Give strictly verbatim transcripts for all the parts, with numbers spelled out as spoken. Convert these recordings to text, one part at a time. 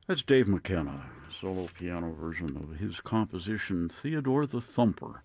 That's Dave McKenna, solo piano version of his composition Theodore the Thumper.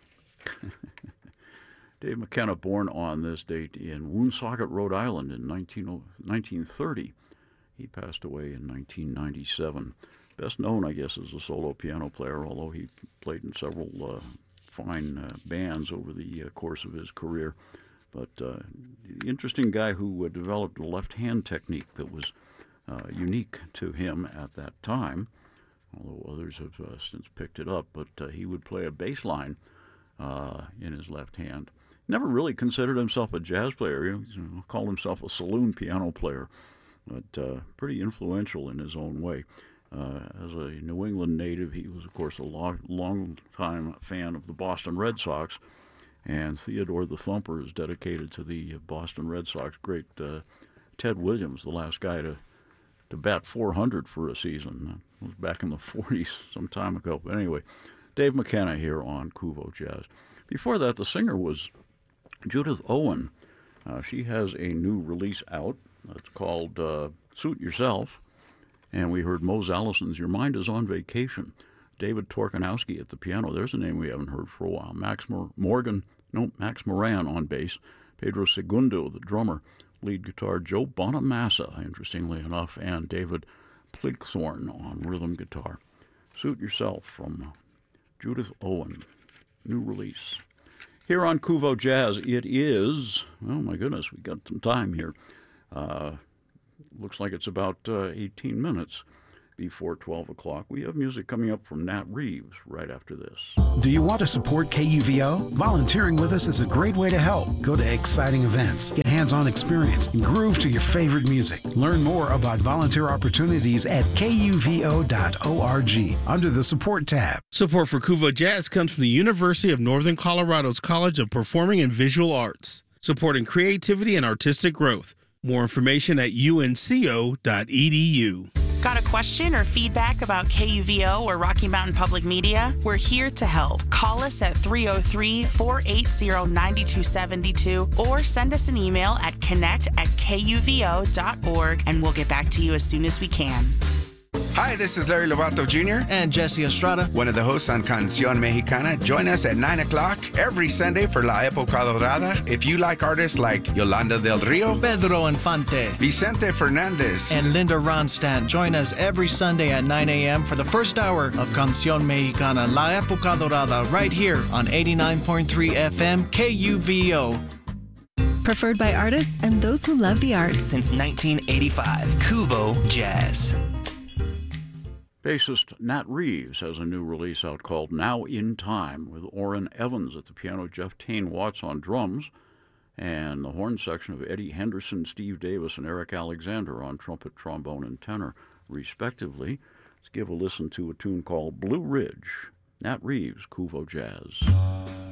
Dave McKenna, born on this date in Woonsocket, Rhode Island in nineteen thirty. He passed away in nineteen ninety-seven. Best known, I guess, as a solo piano player, although he played in several uh, fine uh, bands over the uh, course of his career. But uh, interesting guy who uh, developed a left-hand technique that was uh, unique to him at that time, although others have uh, since picked it up. But uh, he would play a bass line uh, in his left hand. Never really considered himself a jazz player. You know, called himself a saloon piano player, but uh, pretty influential in his own way. Uh, as a New England native, he was, of course, a long, long-time fan of the Boston Red Sox, and Theodore the Thumper is dedicated to the Boston Red Sox great uh, Ted Williams, the last guy to, to bat four hundred for a season. That was back in the forties, some time ago. But anyway, Dave McKenna here on Kuvo Jazz. Before that, the singer was Judith Owen. Uh, she has a new release out. It's called uh, Suit Yourself. And we heard Mose Allison's Your Mind is on Vacation. David Torkanowski at the piano. There's a name we haven't heard for a while. Max Mor- Morgan, no, Max Moran on bass. Pedro Segundo, the drummer. Lead guitar, Joe Bonamassa, interestingly enough, and David Pligthorn on rhythm guitar. Suit Yourself from Judith Owen. New release. Here on Kuvo Jazz, it is, oh my goodness, we got some time here. Uh, looks like it's about uh, eighteen minutes before twelve o'clock. We have music coming up from Nat Reeves right after this. Do you want to support K U V O? Volunteering with us is a great way to help. Go to exciting events, get hands-on experience, and groove to your favorite music. Learn more about volunteer opportunities at K U V O dot org under the Support tab. Support for Kuvo Jazz comes from the University of Northern Colorado's College of Performing and Visual Arts, supporting creativity and artistic growth. More information at U N C O dot E D U. Got a question or feedback about K U V O or Rocky Mountain Public Media? We're here to help. Call us at three oh three, four eight zero, nine two seven two or send us an email at connect at K U V O dot org and we'll get back to you as soon as we can. Hi, this is Larry Lovato Junior and Jesse Estrada, one of the hosts on Canción Mexicana. Join us at nine o'clock every Sunday for La Época Dorada. If you like artists like Yolanda del Rio, Pedro Infante, Vicente Fernandez, and Linda Ronstadt, join us every Sunday at nine a.m. for the first hour of Canción Mexicana, La Época Dorada, right here on eighty-nine point three F M K U V O. Preferred by artists and those who love the arts. Since nineteen eighty-five, Kuvo Jazz. Bassist Nat Reeves has a new release out called Now in Time, with Orrin Evans at the piano, Jeff Tane Watts on drums, and the horn section of Eddie Henderson, Steve Davis, and Eric Alexander on trumpet, trombone, and tenor, respectively. Let's give a listen to a tune called Blue Ridge. Nat Reeves, Kuvo Jazz.